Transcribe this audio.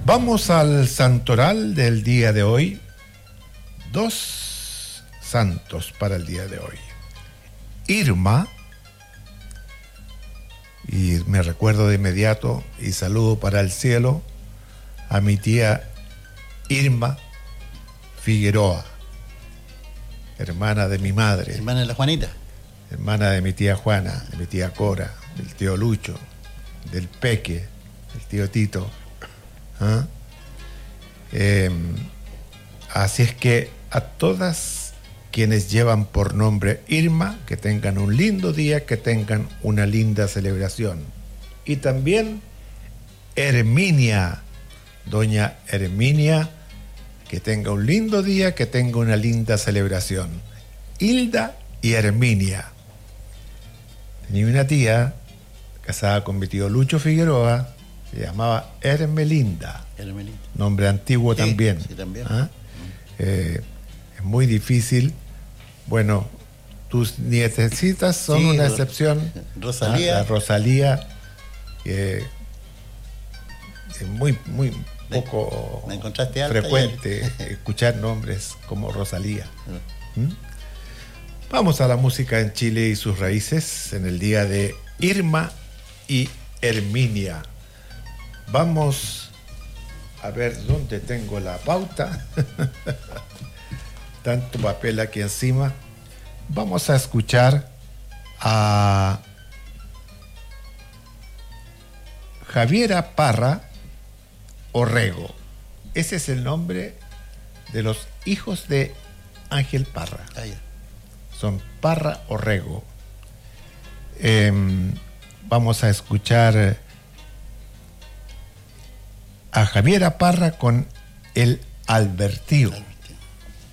Vamos al santoral del día de hoy. 2 santos para el día de hoy. Irma, y me recuerdo de inmediato y saludo para el cielo a mi tía Irma Figueroa, hermana de mi madre. Hermana de la Juanita. Hermana de mi tía Juana, de mi tía Cora, del tío Lucho, del Peque, del tío Tito. ¿Ah? Así es que a todas quienes llevan por nombre Irma, que tengan un lindo día, que tengan una linda celebración. Y también Herminia, doña Herminia, que tenga un lindo día, que tenga una linda celebración. Hilda y Herminia. Tenía una tía casada con mi tío Lucho Figueroa, se llamaba Hermelinda. Hermelinda. Nombre antiguo sí, también. Sí, también. ¿Ah? Es muy difícil. Bueno, tus nietecitas son sí, una excepción. Rosalía. La Rosalía, es muy poco me encontraste frecuente escuchar nombres como Rosalía. ¿Mm? Vamos a la música en Chile y sus raíces en el día de Irma y Herminia. Vamos a ver dónde tengo la pauta. Tanto papel aquí encima. Vamos a escuchar a Javiera Parra Orrego. Ese es el nombre de los hijos de Ángel Parra. Son Parra Orrego. Vamos a escuchar a Javiera Parra con El Albertío.